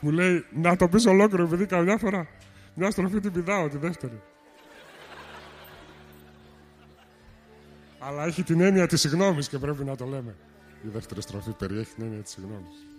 Μου λέει να το πεις ολόκληρο, επειδή καμιά φορά μια στροφή την πηδάω, τη δεύτερη. Αλλά έχει την έννοια της συγγνώμης και πρέπει να το λέμε. Η δεύτερη στροφή περιέχει την έννοια της συγγνώμης.